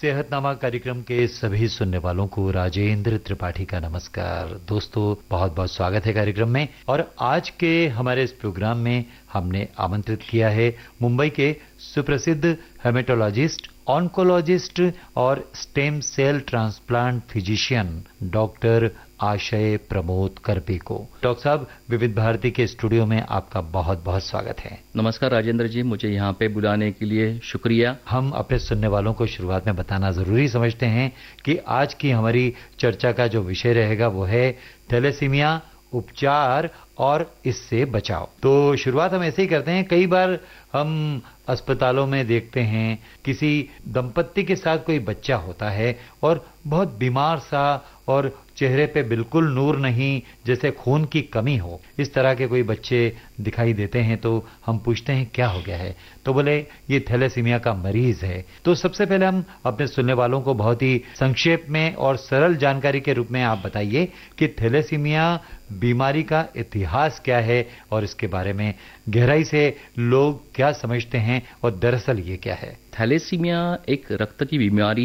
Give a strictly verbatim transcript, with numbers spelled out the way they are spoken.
सेहतनामा कार्यक्रम के सभी सुनने वालों को राजेंद्र त्रिपाठी का नमस्कार। दोस्तों, बहुत बहुत स्वागत है कार्यक्रम में। और आज के हमारे इस प्रोग्राम में हमने आमंत्रित किया है मुंबई के सुप्रसिद्ध हेमेटोलॉजिस्ट, ऑन्कोलॉजिस्ट और stem cell transplant physician doctor आशय प्रमोद करपे को। डॉक्टर साहब, विविध भारती के स्टूडियो में आपका बहुत बहुत स्वागत है। नमस्कार राजेंद्र जी, मुझे यहाँ पे बुलाने के लिए शुक्रिया। हम अपने सुनने वालों को शुरुआत में बताना जरूरी समझते हैं कि आज की हमारी चर्चा का जो विषय रहेगा वो है थैलेसीमिया, उपचार और इससे बचाव। तो शुरुआत हम ऐसे ही करते हैं। कई बार हम अस्पतालों में देखते हैं किसी दंपत्ति के साथ कोई बच्चा होता है और बहुत बीमार सा और चेहरे पे बिल्कुल नूर नहीं, जैसे खून की कमी हो, इस तरह के कोई बच्चे दिखाई देते हैं। तो हम पूछते हैं क्या हो गया है, तो बोले ये थैलेसीमिया का मरीज है। तो सबसे पहले हम अपने सुनने वालों को बहुत ही संक्षेप में और सरल जानकारी के रूप में आप बताइए कि थैलेसीमिया बीमारी का इतिहास क्या है और इसके बारे में गहराई से लोग क्या समझते हैं और दरअसल ये क्या है। थैलेसीमिया एक रक्त की बीमारी